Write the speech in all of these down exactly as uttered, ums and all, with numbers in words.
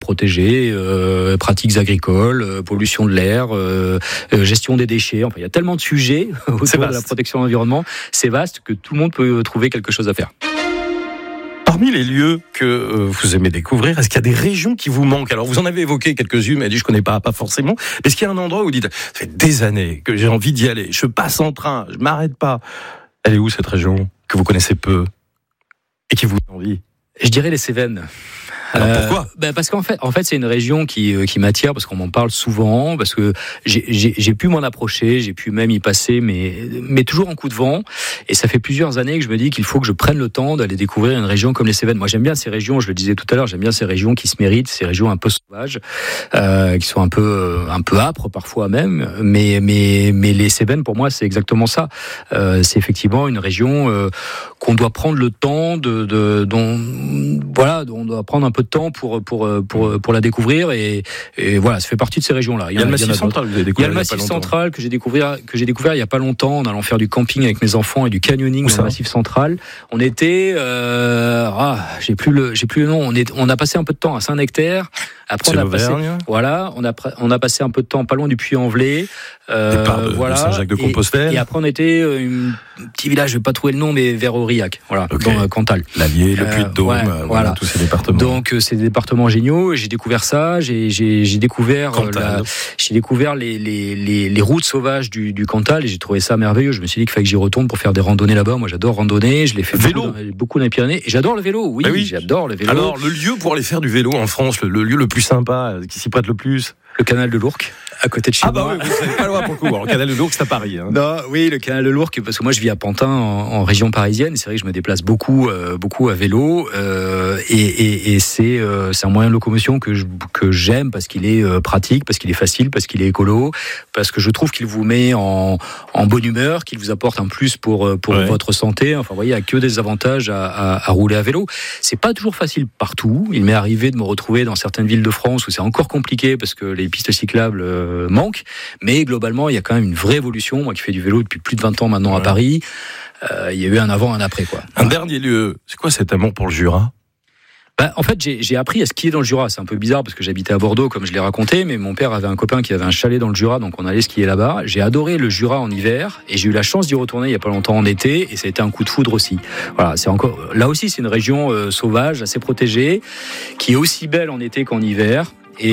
protéger, euh, pratiques agricoles, euh, pollution de l'air, euh, euh, gestion des déchets. Enfin, il y a tellement de sujets autour de la protection de l'environnement. C'est vaste que tout le monde peut trouver quelque chose à faire. Parmi les lieux que euh, vous aimez découvrir, est-ce qu'il y a des régions qui vous manquent ? Alors, vous en avez évoqué quelques-unes, mais dit je connais pas, pas forcément. Est-ce qu'il y a un endroit où vous dites, ça fait des années que j'ai envie d'y aller, je passe en train, je m'arrête pas. Elle est où cette région que vous connaissez peu et qui vous donne envie ? Je dirais les Cévennes. Alors pourquoi ? euh, ben parce qu'en fait, en fait, c'est une région qui euh, qui m'attire parce qu'on m'en parle souvent, parce que j'ai, j'ai j'ai pu m'en approcher, j'ai pu même y passer, mais mais toujours en coup de vent. Et ça fait plusieurs années que je me dis qu'il faut que je prenne le temps d'aller découvrir une région comme les Cévennes. Moi, j'aime bien ces régions. Je le disais tout à l'heure, j'aime bien ces régions qui se méritent, ces régions un peu sauvages, euh, qui sont un peu un peu âpres parfois même. Mais mais mais les Cévennes, pour moi, c'est exactement ça. Euh, c'est effectivement une région euh, qu'on doit prendre le temps de, de dont voilà, dont on doit prendre un peu de temps pour pour pour pour la découvrir et, et voilà, ça fait partie de ces régions-là. Il y a, il y a le Massif Central, vous avez découvert. Il y a le Massif Central que j'ai découvert que j'ai découvert il y a pas longtemps en allant faire du camping avec mes enfants et du canyoning dans le Massif Central. On était euh, ah, j'ai plus le j'ai plus le nom, on est on a passé un peu de temps à Saint-Nectaire. Après, c'est on a passé, voilà, on a on a passé un peu de temps pas loin du Puy-en-Velay. Euh, Départ de, voilà, de Saint-Jacques-de-Compostelle. Et, et après, on était euh, un petit village, je vais pas trouver le nom, mais vers Aurillac, voilà, okay. Dans euh, Cantal. L'Allier, le Puy-de-Dôme, euh, ouais, voilà, voilà, tous ces départements. Donc, euh, c'est des départements géniaux. J'ai découvert ça. J'ai j'ai j'ai découvert euh, la, j'ai découvert les les les les routes sauvages du du Cantal et j'ai trouvé ça merveilleux. Je me suis dit qu'il fallait que j'y retourne pour faire des randonnées là-bas. Moi, j'adore randonner. Je l'ai fait vélo. beaucoup, dans, beaucoup dans les Pyrénées. Et j'adore le vélo. Oui, bah oui, j'adore le vélo. Alors, le lieu pour aller faire du vélo en France, le, le lieu le plus sympa, qui s'y prête le plus. Le canal de l'Ourcq, à côté de chez ah moi. Ah bah oui, vous n'êtes pas loin pour le coup. Alors, le canal de l'Ourcq, c'est à Paris. Hein. Non, oui, le canal de l'Ourcq, parce que moi je vis à Pantin, en, en région parisienne. Et c'est vrai que je me déplace beaucoup, euh, beaucoup à vélo, euh, et, et, et c'est, euh, c'est un moyen de locomotion que je, que j'aime parce qu'il est euh, pratique, parce qu'il est facile, parce qu'il est écolo, parce que je trouve qu'il vous met en, en bonne humeur, qu'il vous apporte un plus pour pour ouais. votre santé. Enfin, vous voyez, il n'y a que des avantages à, à, à rouler à vélo. C'est pas toujours facile partout. Il m'est arrivé de me retrouver dans certaines villes de France où c'est encore compliqué parce que les pistes cyclables euh, manquent, mais globalement il y a quand même une vraie évolution. Moi qui fais du vélo depuis plus de vingt ans maintenant ouais. à Paris, euh, il y a eu un avant, un après quoi. Un dernier lieu, c'est quoi cet amour pour le Jura ? Bah, en fait, j'ai, j'ai appris à skier dans le Jura. C'est un peu bizarre parce que j'habitais à Bordeaux, comme je l'ai raconté, mais mon père avait un copain qui avait un chalet dans le Jura, donc on allait skier là-bas. J'ai adoré le Jura en hiver et j'ai eu la chance d'y retourner il y a pas longtemps en été et ça a été un coup de foudre aussi. Voilà, c'est encore là aussi c'est une région euh, sauvage, assez protégée, qui est aussi belle en été qu'en hiver.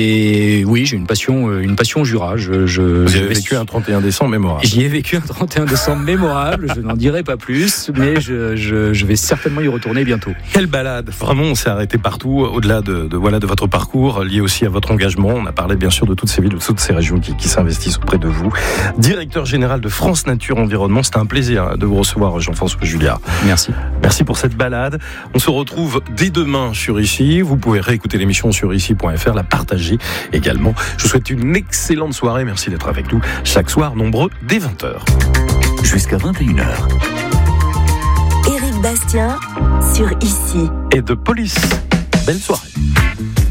Et oui, j'ai une passion, une passion Jura. Je, je, Vous avez vécu un trente et un décembre mémorable. J'y ai vécu un trente et un décembre mémorable. Je n'en dirai pas plus, mais je, je, je vais certainement y retourner bientôt. Quelle balade! Vraiment, on s'est arrêté partout, au-delà de, de voilà de votre parcours, lié aussi à votre engagement. On a parlé bien sûr de toutes ces villes, de toutes ces régions qui, qui s'investissent auprès de vous. Directeur général de France Nature Environnement, c'était un plaisir de vous recevoir, Jean-François Juliard. Merci. Merci pour cette balade. On se retrouve dès demain sur Ici. Vous pouvez réécouter l'émission sur ici point f r, la partager également. Je vous souhaite une excellente soirée. Merci d'être avec nous chaque soir, nombreux, dès vingt heures. Jusqu'à vingt et une heures. Éric Bastien sur Ici. Et de Police. Belle soirée.